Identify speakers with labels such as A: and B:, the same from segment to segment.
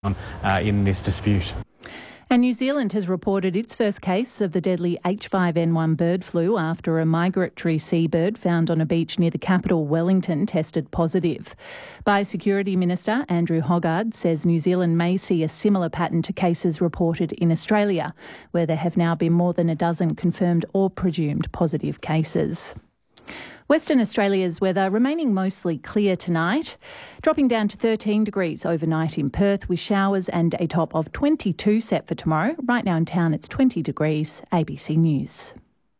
A: in this dispute.
B: And New Zealand has reported its first case of the deadly H5N1 bird flu after a migratory seabird found on a beach near the capital, Wellington, tested positive. Biosecurity Minister Andrew Hoggard says New Zealand may see a similar pattern to cases reported in Australia, where there have now been more than a dozen confirmed or presumed positive cases. Western Australia's weather remaining mostly clear tonight, dropping down to 13 degrees overnight in Perth with showers and a top of 22 set for tomorrow. Right now in town it's 20 degrees. ABC News.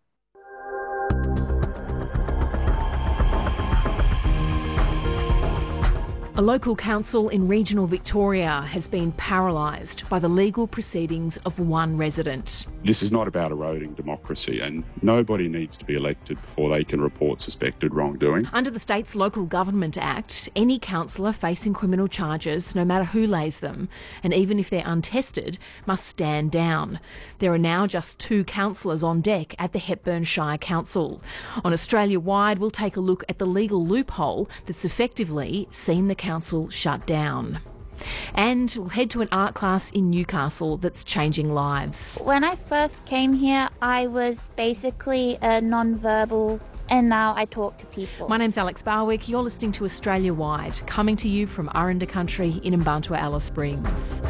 C: A local council in regional Victoria has been paralysed by the legal proceedings of one resident.
D: This is not about eroding democracy, and nobody needs to be elected before they can report suspected wrongdoing.
C: Under the state's Local Government Act, any councillor facing criminal charges, no matter who lays them, and even if they're untested, must stand down. There are now just 2 councillors on deck at the Hepburn Shire Council. On Australia-wide, we'll take a look at the legal loophole that's effectively seen the council shut down. And we'll head to an art class in Newcastle that's changing lives.
E: When I first came here, I was basically a non-verbal, and now I talk to people.
C: My name's Alex Barwick. You're listening to Australia Wide, coming to you from Aranda Country in Mbantua, Alice Springs.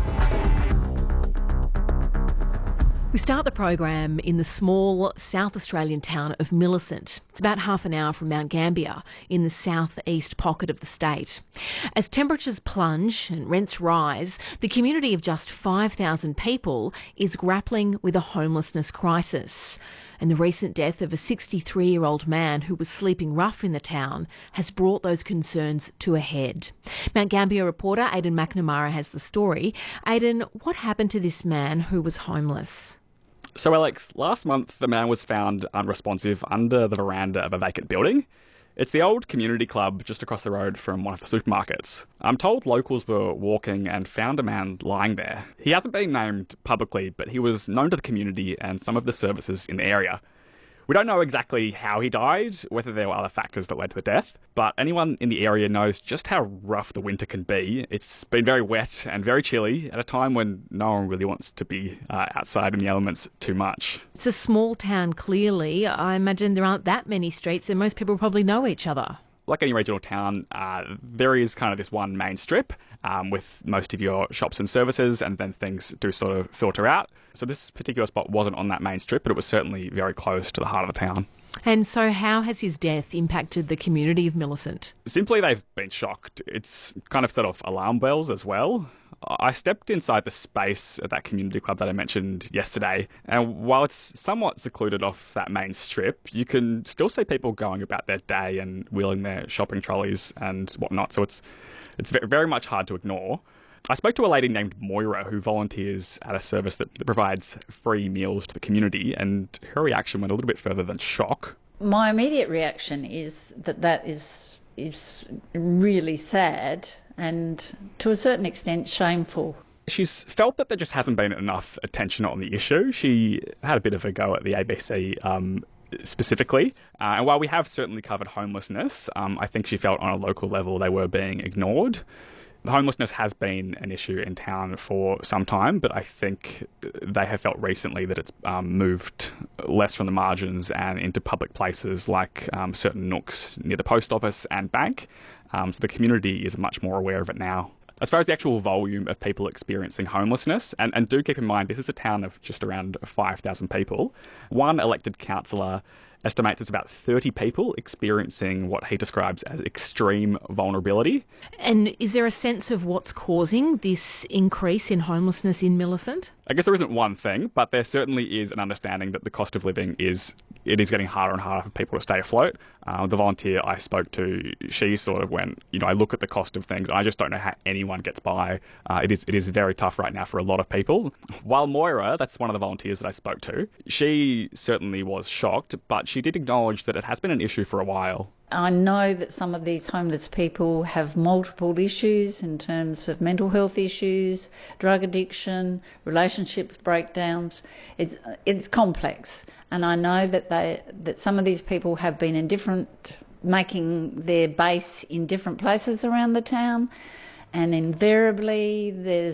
C: We start the program in the small South Australian town of Millicent. It's about half an hour from Mount Gambier in the southeast pocket of the state. As temperatures plunge and rents rise, the community of just 5,000 people is grappling with a homelessness crisis. And the recent death of a 63-year-old man who was sleeping rough in the town has brought those concerns to a head. Mount Gambier reporter Aidan McNamara has the story. Aidan, what happened to this man who was homeless?
F: So, Alex, last month the man was found unresponsive under the veranda of a vacant building. It's the old community club just across the road from one of the supermarkets. I'm told locals were walking and found a man lying there. He hasn't been named publicly, but he was known to the community and some of the services in the area. We don't know exactly how he died, whether there were other factors that led to the death, but anyone in the area knows just how rough the winter can be. It's been very wet and very chilly at a time when no one really wants to be outside in the elements too much.
C: It's a small town, clearly. I imagine there aren't that many streets and most people probably know each other.
F: Like any regional town, there is kind of this one main strip with most of your shops and services, and then things do sort of filter out. So this particular spot wasn't on that main strip, but it was certainly very close to the heart of the town.
C: And so how has his death impacted the community of Millicent?
F: Simply, they've been shocked. It's kind of set off alarm bells as well. I stepped inside the space at that community club that I mentioned yesterday, and while it's somewhat secluded off that main strip, you can still see people going about their day and wheeling their shopping trolleys and whatnot, so it's very much hard to ignore. I spoke to a lady named Moira who volunteers at a service that provides free meals to the community, and her reaction went a little bit further than shock.
G: My immediate reaction is that is really sad and to a certain extent shameful.
F: She's felt that there just hasn't been enough attention on the issue. She had a bit of a go at the ABC specifically. And while we have certainly covered homelessness, I think she felt on a local level they were being ignored. Homelessness has been an issue in town for some time, but I think they have felt recently that it's moved less from the margins and into public places like certain nooks near the post office and bank. So the community is much more aware of it now. As far as the actual volume of people experiencing homelessness, and do keep in mind this is a town of just around 5,000 people, one elected councillor estimates it's about 30 people experiencing what he describes as extreme vulnerability.
C: And is there a sense of what's causing this increase in homelessness in Millicent?
F: I guess there isn't one thing, but there certainly is an understanding that the cost of living is getting harder and harder for people to stay afloat. The volunteer I spoke to, she sort of went, I look at the cost of things, I just don't know how anyone gets by. It is very tough right now for a lot of people. While Moira, that's one of the volunteers that I spoke to, she certainly was shocked, but she did acknowledge that it has been an issue for a while.
G: I know that some of these homeless people have multiple issues in terms of mental health issues, drug addiction, relationships breakdowns. It's complex, and I know that some of these people have been making their base in different places around the town, And invariably there's